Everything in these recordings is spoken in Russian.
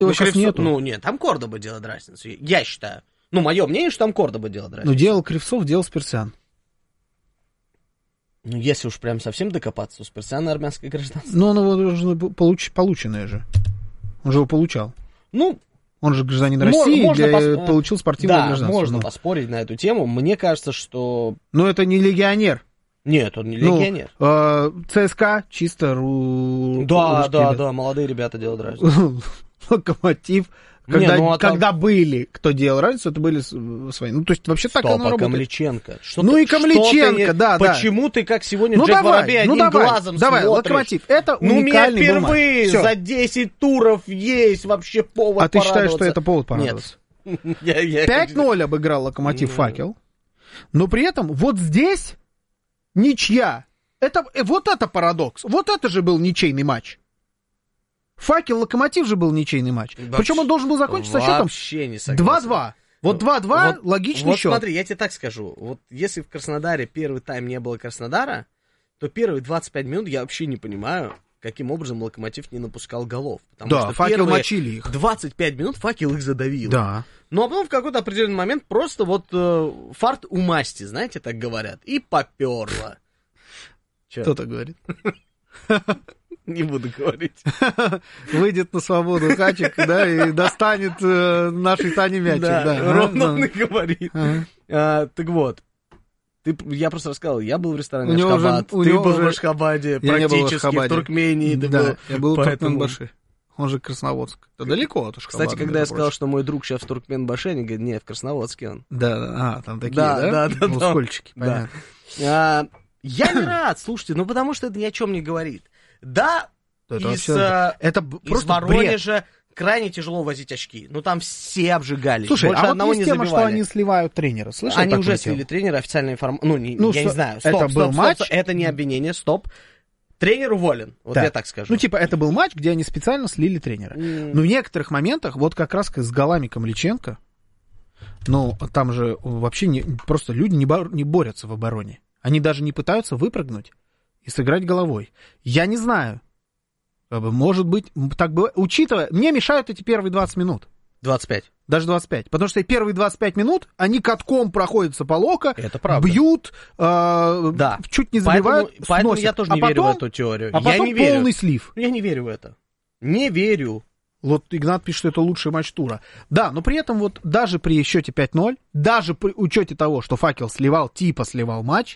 Его сейчас нету. Ну, нет, там Кордоба делает разницу, я считаю. Ну, мое мнение, что там Кордоба делает разницу. Ну, делал Кривцов, делал Спирсян. Ну, если уж прям совсем докопаться, у Спирсяна армянское гражданство. Ну, он его полученное же. Он же его получал. Ну, он же гражданин России, получил спортивное гражданство. Да, можно поспорить на эту тему. Мне кажется, что... Но это не легионер. Нет, он не легионер. ЦСКА чисто Да, молодые ребята делают разницу. Локомотив. Когда были, кто делал разницу, это были свои. Ну, то есть, вообще так оно работает. Камличенко. И Камличенко, да. Почему ты, как сегодня, Джек Воробей, одним глазом смотришь? Давай, Локомотив, это уникальный был матч. Впервые за 10 туров есть вообще повод порадоваться. А ты считаешь, что это повод порадоваться? Нет. 5-0 обыграл Локомотив Факел, но при этом вот здесь ничья. Вот это парадокс. Вот это же был ничейный матч. Факел-Локомотив же был ничейный матч. Причем он должен был закончиться со счетом 2-2. Вот 2-2, логичный счет. Вот смотри, я тебе так скажу. Вот если в Краснодаре первый тайм не было Краснодара, то первые 25 минут я вообще не понимаю, каким образом Локомотив не напускал голов. Потому что Факел мочили их. 25 минут Факел их задавил. Да. Ну, а потом в какой-то определенный момент просто вот фарт у масти, знаете, так говорят. И поперло. Кто так говорит? Не буду говорить. Выйдет на свободу Хачик, да, и достанет нашей Тане мячик. Да, ровно он и говорит. Так вот, я просто рассказал, я был в ресторане Ашхабад, ты был в Ашхабаде, практически в Туркмении. Да, я был в Туркменбаше. Он же Красноводск. Это далеко от Ашхабада. Кстати, когда я сказал, что мой друг сейчас в Туркменбаше, они говорят, нет, в Красноводске он. Да, там такие, да? Да. Мускульчики, понятно. Я не рад, слушайте, потому что это ни о чем не говорит. Да, из Воронежа крайне тяжело возить очки. Там все обжигались. Слушай, больше одного есть тема, что они сливают тренера. Слышал? Они уже слили тренера, официальная информация. Я не знаю. Стоп, матч? Это не обвинение, стоп. Тренер уволен, я так скажу. Это был матч, где они специально слили тренера. Но в некоторых моментах, вот как раз с голами Камличенко, там же вообще просто люди не борются в обороне. Они даже не пытаются выпрыгнуть и сыграть головой. Я не знаю. Может быть, так было. Учитывая, мне мешают эти первые 20 минут. 25. Даже 25. Потому что первые 25 минут они катком проходятся по локо, бьют, чуть не забивают, поэтому я тоже не верю в эту теорию. А потом полный слив. Я не верю в это. Не верю. Вот Игнат пишет, что это лучший матч тура. Да, но при этом даже при счете 5-0, даже при учете того, что Факел сливал матч,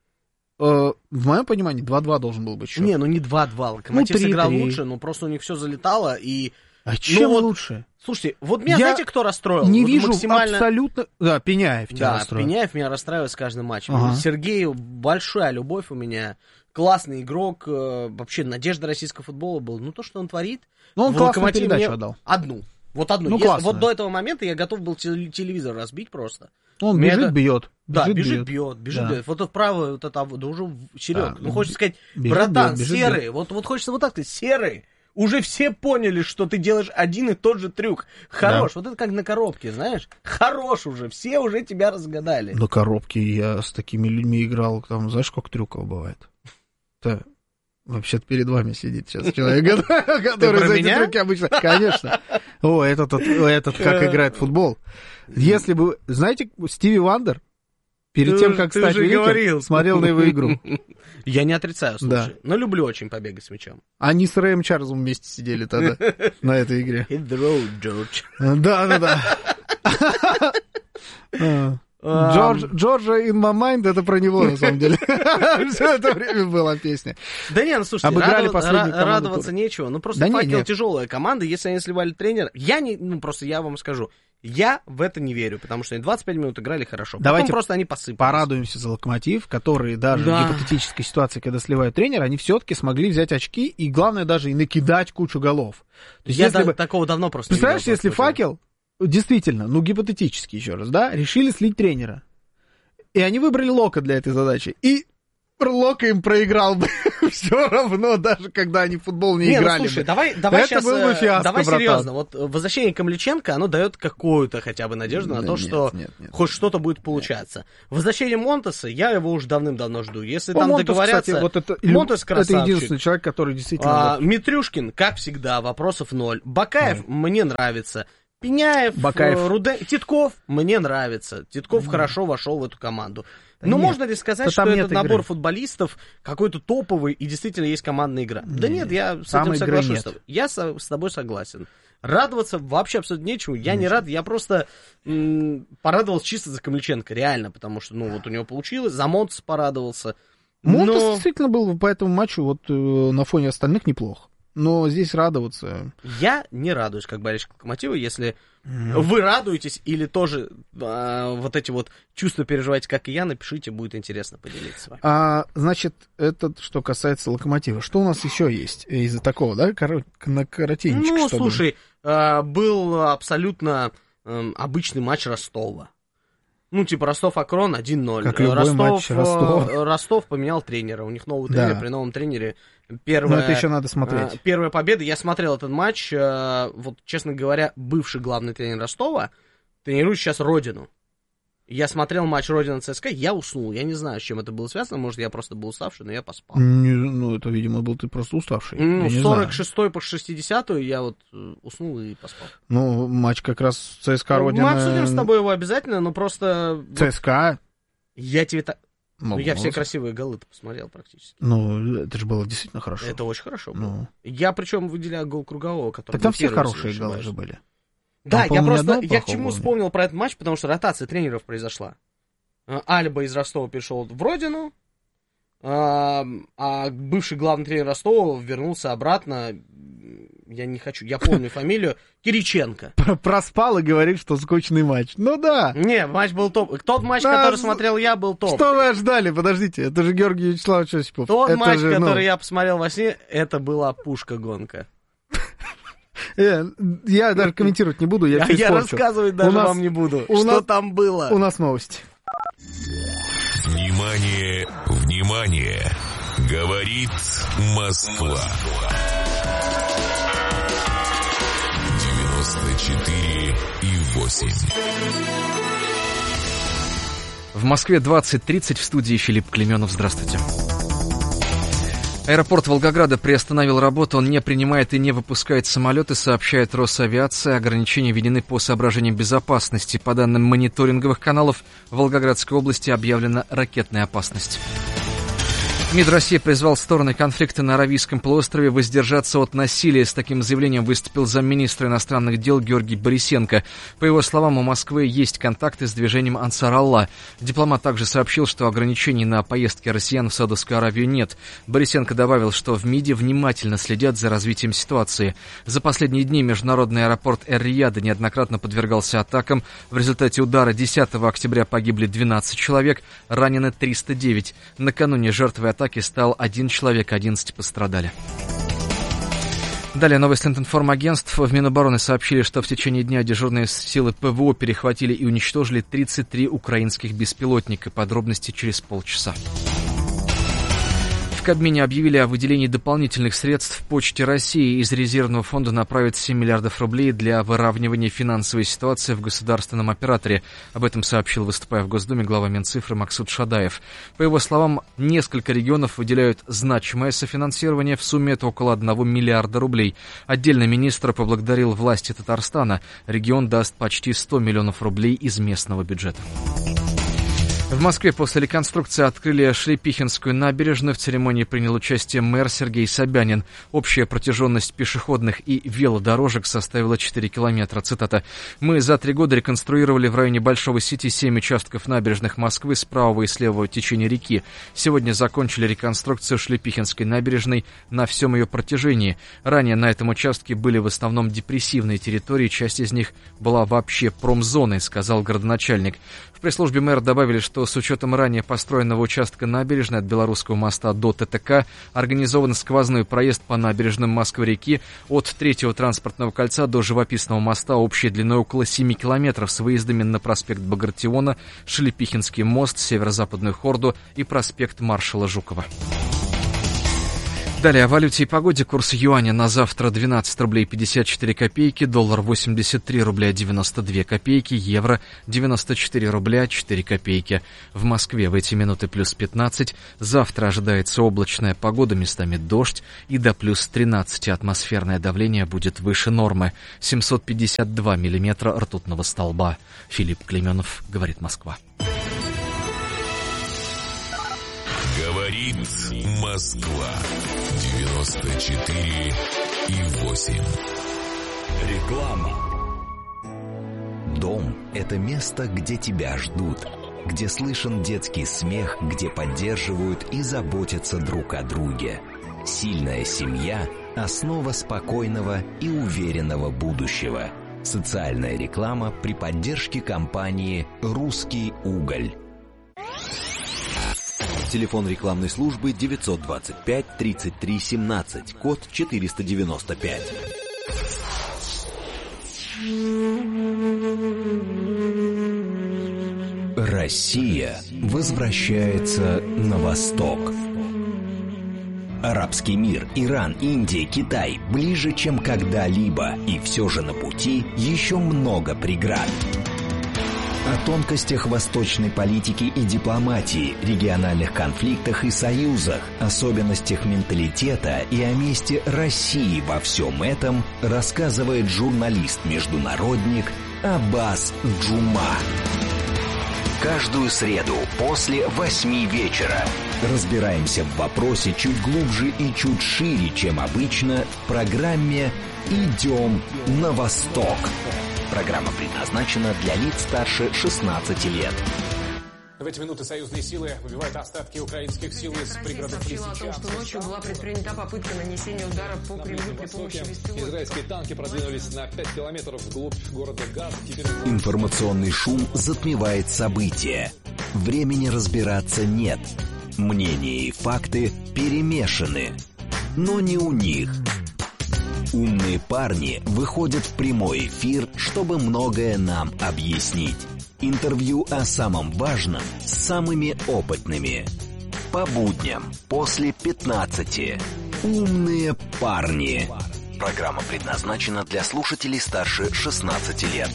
в моем понимании 2-2 должен был быть счет. Не 2-2. Локомотив сыграл лучше, но просто у них все залетало. А чем лучше? Слушайте, меня знаете, кто расстроил? Не вижу абсолютно... Да, Пеняев тебя расстроил. Пеняев меня расстраивает с каждым матчем. Сергею большая любовь у меня. Классный игрок. Вообще надежда российского футбола был. То, что он творит. Он классную передачу отдал. Одну. Вот до этого момента я готов был телевизор разбить просто. Он бежит, бьет. Да, бежит, бьет. Вот вправо, да уже Серег. Хочется сказать, братан, серый. Вот хочется вот так сказать, серый. Уже все поняли, что ты делаешь один и тот же трюк. Хорош. Вот это как на коробке, знаешь. Хорош уже. Все уже тебя разгадали. На коробке я с такими людьми играл. Там, знаешь, сколько трюков бывает? Вообще-то перед вами сидит сейчас человек, который за эти трюки обычно... Конечно. Этот как играет в футбол. Если бы... Знаете, Стиви Вандер, перед тем, как стать великим, смотрел на его игру. Я не отрицаю, слушай. Но люблю очень побегать с мячом. Они с Рэем Чарльзом вместе сидели тогда на этой игре. Hit the road, George. Да. Джорджа in my mind, это про него, на самом деле. Все это время была песня. Да не, слушайте, радоваться нечего. Просто Факел тяжелая команда, если они сливали тренера. Я вам скажу, я в это не верю, потому что они 25 минут играли хорошо. Давайте просто они посыпались. Порадуемся за Локомотив, которые даже в гипотетической ситуации, когда сливают тренера, они все-таки смогли взять очки и, главное, даже и накидать кучу голов. Такого давно просто не видел. Представляешь, если Факел действительно, гипотетически еще раз, да, решили слить тренера. И они выбрали Лока для этой задачи. И Лока им проиграл бы все равно, даже когда они в футбол не играли. Ну, слушай, давай это сейчас, был бы фиаско, давай братан. серьезно. Вот возвращение Камличенко, оно дает какую-то хотя бы надежду на то, что хоть что-то будет получаться. Возвращение Монтеса, я его уже давным-давно жду. Если там Монтес, договорятся... Кстати, вот это, Монтес красавчик. Это единственный человек, который действительно... Митрюшкин, как всегда, вопросов ноль. Бакаев мне нравится. Пеняев, Титков мне нравится. Титков хорошо вошел в эту команду. Но можно ли сказать, что этот набор футболистов какой-то топовый и действительно есть командная игра? Да нет, я с этим соглашусь. Я с тобой согласен. Радоваться вообще абсолютно нечему. Я не рад, я просто порадовался чисто за Камличенко, реально, потому что, вот у него получилось, за Монтес порадовался. Монтес действительно был по этому матчу вот на фоне остальных неплох. Но здесь радоваться... Я не радуюсь, как болельщик Локомотива, если вы радуетесь или тоже вот эти вот чувства переживаете, как и я, напишите, будет интересно поделиться с вами. Значит, это что касается Локомотива. Что у нас еще есть из-за такого, да, на коротенечко? Слушай, был абсолютно обычный матч Ростова. Ростов-Акрон 1-0. Как любой матч Ростова. Ростов поменял тренера. У них новый тренер, при новом тренере. Но это еще надо смотреть. Первая победа. Я смотрел этот матч. Вот, честно говоря, бывший главный тренер Ростова тренирует сейчас Родину. Я смотрел матч Родина-ЦСКА, я уснул. Я не знаю, с чем это было связано. Может, я просто был уставший, но я поспал. Это, видимо, был ты просто уставший. С 46-й по 60-ю я вот уснул и поспал. Матч как раз ЦСКА-Родина... Мы обсудим с тобой его обязательно, но просто... ЦСКА? Я тебе так... я все красивые голы-то посмотрел практически. Это же было действительно хорошо. Это очень хорошо было. Я причем выделяю гол Кругового, который... Так там все хорошие голы же были. Да, я к чему вспомнил про этот матч, потому что ротация тренеров произошла. Альба из Ростова перешел в Родину, а бывший главный тренер Ростова вернулся обратно. Я помню фамилию, Кириченко. Проспал и говорит, что скучный матч. Да. Не, матч был топ. Тот матч, который смотрел я, был топ. Что вы ожидали? Подождите, это же Георгий Вячеславович Осипов. Тот матч, который я посмотрел во сне, это была пушка-гонка. Я даже комментировать не буду, я все испорчу. Я рассказывать даже вам не буду, что там было. У нас новости. Внимание, внимание! Говорит Москва. 94,8. В Москве 20:30, в студии Филипп Клеменов. Здравствуйте. Аэропорт Волгограда приостановил работу, он не принимает и не выпускает самолеты, сообщает Росавиация. Ограничения введены по соображениям безопасности. По данным мониторинговых каналов, в Волгоградской области объявлена ракетная опасность. МИД России призвал стороны конфликта на Аравийском полуострове воздержаться от насилия. С таким заявлением выступил замминистра иностранных дел Георгий Борисенко. По его словам, у Москвы есть контакты с движением Ансар Аллах. Дипломат также сообщил, что ограничений на поездки россиян в Саудовскую Аравию нет. Борисенко добавил, что в МИДе внимательно следят за развитием ситуации. За последние дни международный аэропорт Эр-Рияда неоднократно подвергался атакам. В результате удара 10 октября погибли 12 человек, ранены 309. Накануне жертвой атаки стал 1 человек, 11 пострадали. Далее новость Лентинформагентств. В Минобороны сообщили, что в течение дня дежурные силы ПВО перехватили и уничтожили 33 украинских беспилотника. Подробности через полчаса. В Кабмине объявили о выделении дополнительных средств Почте России. Из резервного фонда направят 7 миллиардов рублей для выравнивания финансовой ситуации в государственном операторе. Об этом сообщил, выступая в Госдуме, глава Минцифры Максут Шадаев. По его словам, несколько регионов выделяют значимое софинансирование. В сумме это около 1 миллиарда рублей. Отдельно министр поблагодарил власти Татарстана. Регион даст почти 100 миллионов рублей из местного бюджета. В Москве после реконструкции открыли Шлепихинскую набережную. В церемонии принял участие мэр Сергей Собянин. Общая протяженность пешеходных и велодорожек составила 4 километра. Цитата. «Мы за 3 года реконструировали в районе Большого Сети 7 участков набережных Москвы с правого и с левого течения реки. Сегодня закончили реконструкцию Шлепихинской набережной на всем ее протяжении. Ранее на этом участке были в основном депрессивные территории, часть из них была вообще промзоной», сказал городоначальник. В пресс-службе мэра добавили, что с учетом ранее построенного участка набережной от Белорусского моста до ТТК организован сквозной проезд по набережным Москвы-реки от 3-го транспортного кольца до Живописного моста общей длиной около 7 километров с выездами на проспект Багратиона, Шелепихинский мост, Северо-Западную Хорду и проспект Маршала Жукова. Далее о валюте и погоде. Курс юаня на завтра 12 рублей 54 копейки, доллар 83 рубля 92 копейки, евро 94 рубля 4 копейки. В Москве в эти минуты плюс 15. Завтра ожидается облачная погода, местами дождь, и до плюс 13 атмосферное давление будет выше нормы. 752 миллиметра ртутного столба. Филипп Клейменов, говорит Москва. Говорит Москва. 94,8. Реклама. Дом – это место, где тебя ждут, где слышен детский смех, где поддерживают и заботятся друг о друге. Сильная семья – основа спокойного и уверенного будущего. Социальная реклама при поддержке компании «Русский уголь». Телефон рекламной службы 925-33-17, код 495. Россия возвращается на восток. Арабский мир, Иран, Индия, Китай ближе, чем когда-либо, и все же на пути еще много преград. О тонкостях восточной политики и дипломатии, региональных конфликтах и союзах, особенностях менталитета и о месте России во всем этом рассказывает журналист-международник Аббас Джума. Каждую среду после 8 вечера разбираемся в вопросе чуть глубже и чуть шире, чем обычно, в программе «Идем на восток». Программа предназначена для лиц старше 16 лет. В эти минуты союзные силы выбивают остатки украинских сил из пригородов Лисичанска. О том, что ночью была предпринята попытка нанесения удара по Кремлю при помощи беспилотников. Израильские танки продвинулись на 5 километров вглубь города Газ. Информационный шум затмевает события. Времени разбираться нет. Мнения и факты перемешаны. Но не у них. Умные парни выходят в прямой эфир, чтобы многое нам объяснить. Интервью о самом важном с самыми опытными. По будням после 15. Умные парни. Программа предназначена для слушателей старше 16 лет.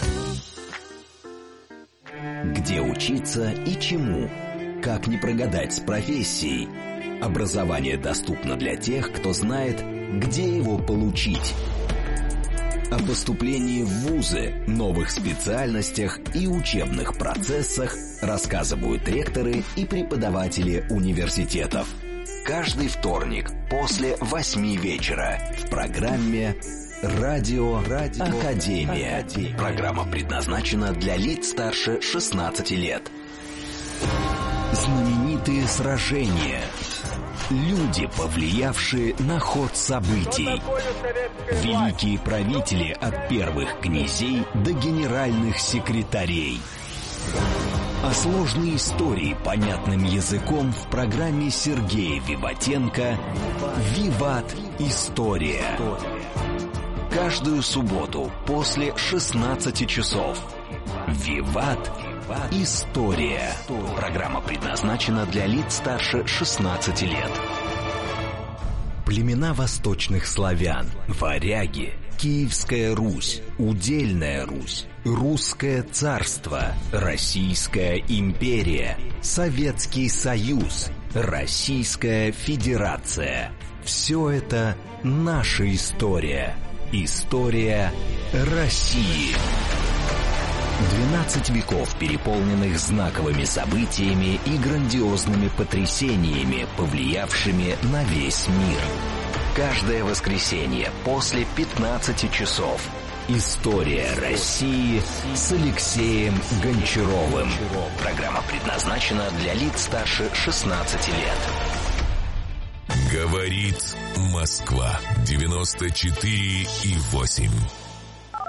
Где учиться и чему? Как не прогадать с профессией? Образование доступно для тех, кто знает, где его получить. О поступлении в вузы, новых специальностях и учебных процессах рассказывают ректоры и преподаватели университетов. Каждый вторник после 8 вечера в программе «Радио Академия». Программа предназначена для лиц старше 16 лет. Знаменитые сражения. Люди, повлиявшие на ход событий. Великие правители от первых князей до генеральных секретарей. О сложной истории понятным языком в программе Сергея Виватенко «Виват. История». Каждую субботу после 16 часов. «Виват. История». Программа предназначена для лиц старше 16 лет. Племена восточных славян, варяги, Киевская Русь, Удельная Русь, Русское царство, Российская империя, Советский Союз, Российская Федерация. Все это наша история. История России. 12 веков, переполненных знаковыми событиями и грандиозными потрясениями, повлиявшими на весь мир. Каждое воскресенье после 15 часов. История России с Алексеем Гончаровым. Программа предназначена для лиц старше 16 лет. Говорит Москва. 94,8.